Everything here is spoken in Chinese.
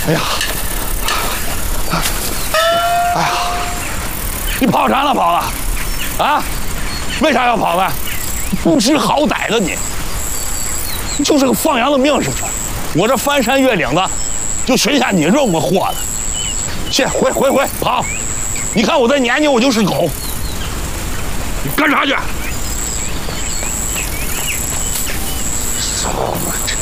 哎呀，哎呀，你跑啥呢跑了？啊？为啥要跑呢？不知好歹的你，你就是个放羊的命是不是？我这翻山越岭的，就寻下你这么货的。去，回跑！你看我这年纪，我就是狗。你干啥去？操！